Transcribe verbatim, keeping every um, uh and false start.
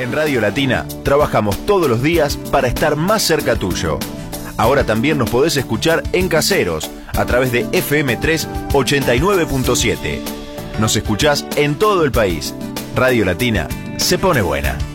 En Radio Latina trabajamos todos los días para estar más cerca tuyo. Ahora también nos podés escuchar en Caseros a través de F M tres ochenta y nueve punto siete. Nos escuchás en todo el país. Radio Latina se pone buena.